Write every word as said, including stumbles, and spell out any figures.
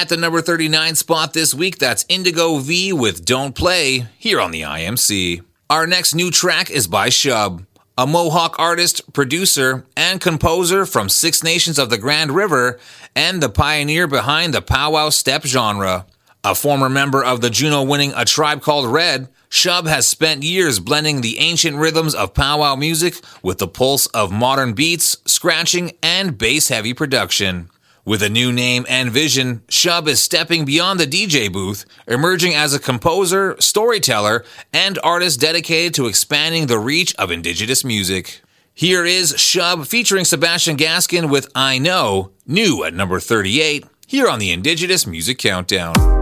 At the number thirty-nine spot this week, that's Indigo V with Don't Play, here on the I M C. Our next new track is by Shub, a Mohawk artist, producer, and composer from Six Nations of the Grand River, and the pioneer behind the powwow step genre. A former member of the Juno-winning A Tribe Called Red, Shub has spent years blending the ancient rhythms of powwow music with the pulse of modern beats, scratching, and bass-heavy production. With a new name and vision, Shub is stepping beyond the D J booth, emerging as a composer, storyteller, and artist dedicated to expanding the reach of Indigenous music. Here is Shub featuring Sebastian Gaskin with I Know, new at number thirty-eight, here on the Indigenous Music Countdown.